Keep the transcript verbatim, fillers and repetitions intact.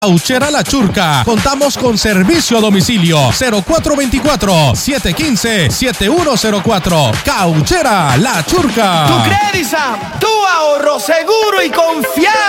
Cauchera La Churca. Contamos con servicio a domicilio cero cuatro dos cuatro, siete uno cinco, siete uno cero cuatro. Cauchera La Churca. Tu Credisam, tu ahorro seguro y confiable.